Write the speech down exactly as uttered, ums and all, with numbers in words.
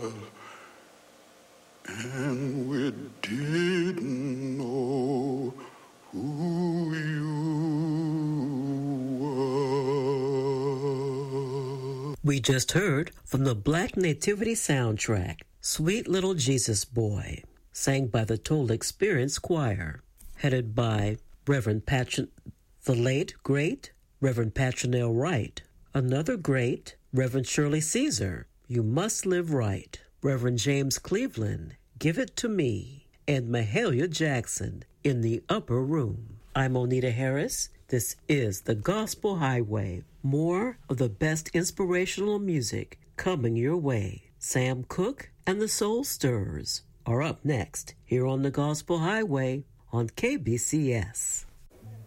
and we didn't know who you were. We just heard from the Black Nativity soundtrack, Sweet Little Jesus Boy, sang by the Total Experience Choir, headed by Reverend Patron, the late, great Reverend Patronelle Wright, another great Reverend Shirley Caesar, You Must Live Right, Reverend James Cleveland, Give It to Me, and Mahalia Jackson, In the Upper Room. I'm Onita Harris. This is The Gospel Highway. More of the best inspirational music coming your way. Sam Cooke and the Soul Stirrers are up next here on The Gospel Highway on K B C S.